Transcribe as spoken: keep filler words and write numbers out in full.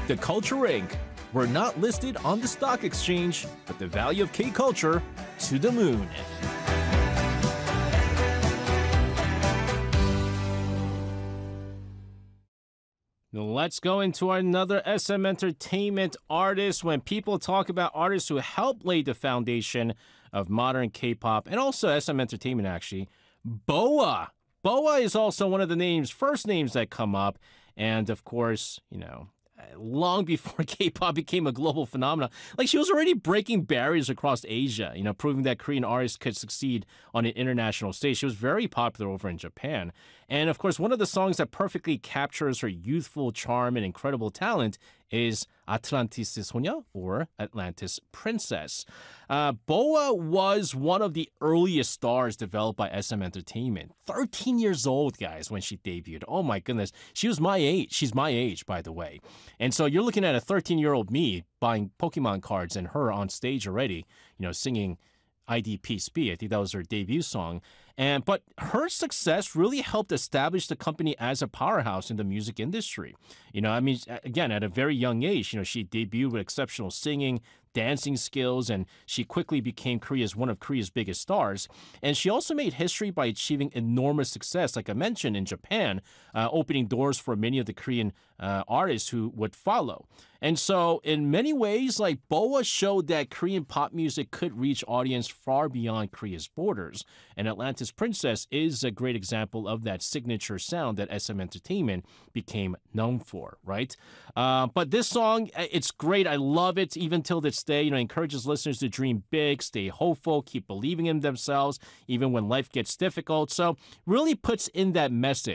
The Culture Incorporated. We're not listed on the stock exchange, but the value of K-Culture to the moon. Let's go into another S M Entertainment artist. When people talk about artists who helped lay the foundation of modern K-pop, and also S M Entertainment actually, B O A. B O A is also one of the names, first names that come up. And of course, you know, long before K-pop became a global phenomenon, like she was already breaking barriers across Asia, you know, proving that Korean artists could succeed on an international stage. She was very popular over in Japan. And of course, one of the songs that perfectly captures her youthful charm and incredible talent is Atlantis 소녀, or Atlantis Princess. Uh, B O A was one of the earliest stars developed by S M Entertainment. thirteen years old, guys, when she debuted. Oh my goodness. She was my age. She's my age, by the way. And so you're looking at a thirteen-year-old me buying Pokemon cards and her on stage already, you know, singing I D Peace Be. I think that was her debut song. And but her success really helped establish the company as a powerhouse in the music industry. You know, I mean, again, at a very young age, you know, she debuted with exceptional singing, dancing skills, and she quickly became Korea's one of Korea's biggest stars. And she also made history by achieving enormous success, like I mentioned, in Japan, uh, opening doors for many of the Korean uh, artists who would follow. And so, in many ways, like B O A showed that Korean pop music could reach audience far beyond Korea's borders. And Atlantis Princess is a great example of that signature sound that S M Entertainment became known for, right? Uh, but this song, it's great. I love it even till this day. You know, encourages listeners to dream big, stay hopeful, keep believing in themselves, even when life gets difficult. So, really puts in that message